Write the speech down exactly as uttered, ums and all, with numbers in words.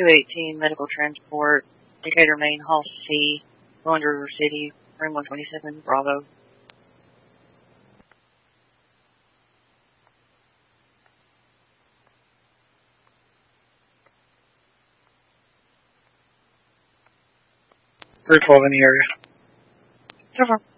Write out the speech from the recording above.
two eighteen, medical transport, Decatur, Maine, Hall C, Wind River City, room one twenty-seven, Bravo. three twelve in the area. So far.